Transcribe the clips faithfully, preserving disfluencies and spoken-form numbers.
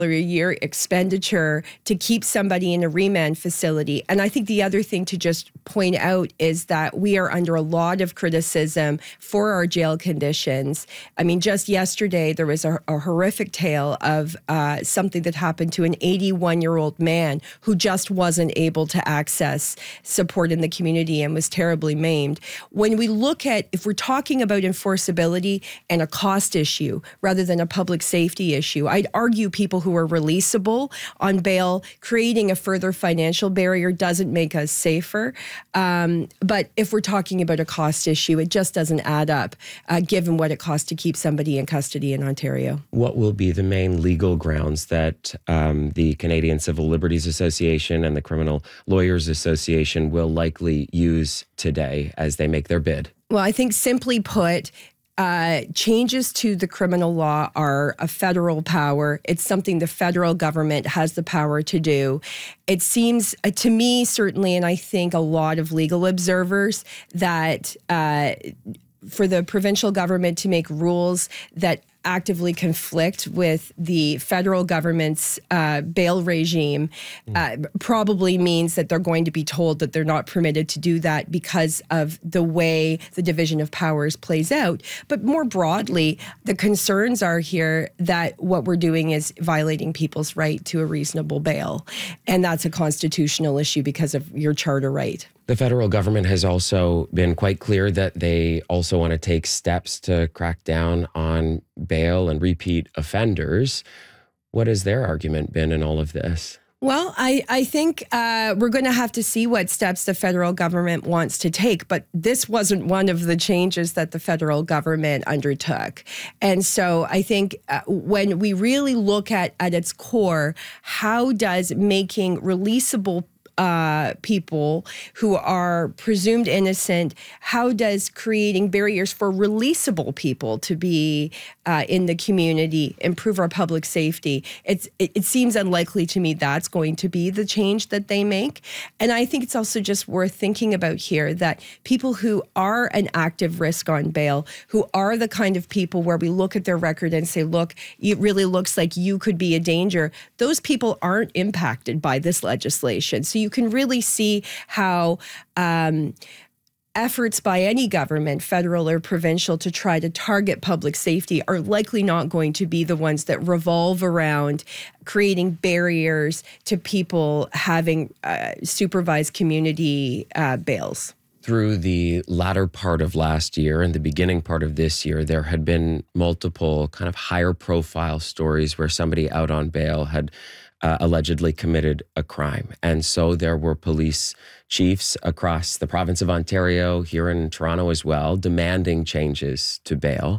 a year expenditure to keep somebody in a remand facility. And I think the other thing to just point out is that we are under a lot of criticism for our jail conditions. I mean, just yesterday, there was a, a horrific tale of uh, something that happened to an eighty-one-year-old man who just wasn't able to access support in the community and was terribly maimed. When we look at, if we're talking about enforceability and a cost issue rather than a public safety issue, I'd argue people who are releasable on bail, creating a further financial barrier doesn't make us safer. Um, but if we're talking about a cost issue, it just doesn't add up, uh, given what it costs to keep somebody in custody in Ontario. What will be the main legal grounds that um, the Canadian Civil Liberties Association and the Criminal Lawyers Association will likely use today as they make their bid? Well, I think simply put, Uh, changes to the criminal law are a federal power. It's something the federal government has the power to do. It seems uh, to me, certainly, and I think a lot of legal observers, that uh, for the provincial government to make rules that actively conflict with the federal government's uh, bail regime uh, probably means that they're going to be told that they're not permitted to do that because of the way the division of powers plays out. But more broadly, the concerns are here that what we're doing is violating people's right to a reasonable bail. And that's a constitutional issue because of your charter right. The federal government has also been quite clear that they also want to take steps to crack down on bail and repeat offenders. What has their argument been in all of this? Well, I, I think uh, we're going to have to see what steps the federal government wants to take, but this wasn't one of the changes that the federal government undertook. And so I think uh, when we really look at, at its core, how does making releasable Uh, people who are presumed innocent, how does creating barriers for releasable people to be uh, in the community improve our public safety? It's, it, it seems unlikely to me that's going to be the change that they make. And I think it's also just worth thinking about here that people who are an active risk on bail, who are the kind of people where we look at their record and say, look, it really looks like you could be a danger, those people aren't impacted by this legislation. So you can really see how um, efforts by any government, federal or provincial, to try to target public safety are likely not going to be the ones that revolve around creating barriers to people having uh, supervised community uh, bails. Through the latter part of last year and the beginning part of this year, there had been multiple kind of higher profile stories where somebody out on bail had Uh, allegedly committed a crime. And so there were police chiefs across the province of Ontario, here in Toronto as well, demanding changes to bail.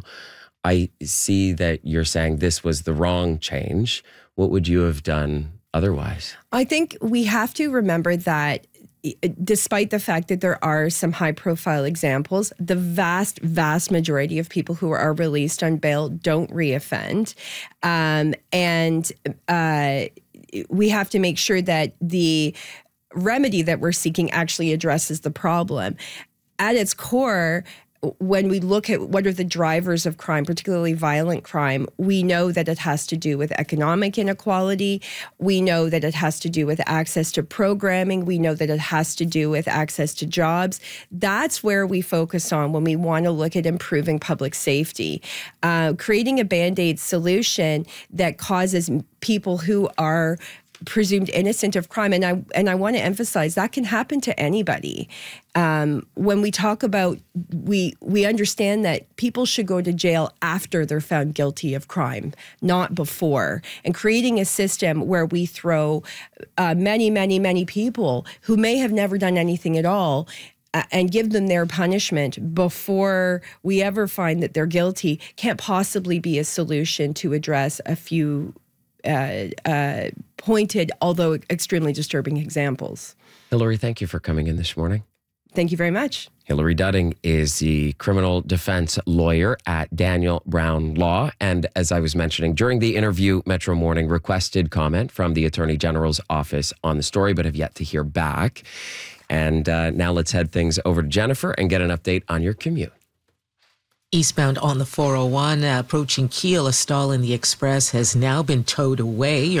I see that you're saying this was the wrong change. What would you have done otherwise? I think we have to remember that despite the fact that there are some high-profile examples, the vast, vast majority of people who are released on bail don't reoffend. Um, and uh, we have to make sure that the remedy that we're seeking actually addresses the problem. At its core, when we look at what are the drivers of crime, particularly violent crime, we know that it has to do with economic inequality. We know that it has to do with access to programming. We know that it has to do with access to jobs. That's where we focus on when we want to look at improving public safety. Uh, creating a Band-Aid solution that causes people who are presumed innocent of crime. And I and I want to emphasize that can happen to anybody. Um, when we talk about, we we understand that people should go to jail after they're found guilty of crime, not before. And creating a system where we throw uh, many, many, many people who may have never done anything at all uh, and give them their punishment before we ever find that they're guilty can't possibly be a solution to address a few Uh, uh, pointed, although extremely disturbing examples. Hilary, thank you for coming in this morning. Thank you very much. Hilary Dudding is the criminal defense lawyer at Daniel Brown Law. And as I was mentioning during the interview, Metro Morning requested comment from the Attorney General's office on the story, but have yet to hear back. And uh, now let's head things over to Jennifer and get an update on your commute. Eastbound on the four oh one, uh, approaching Kiel, a stall in the express has now been towed away.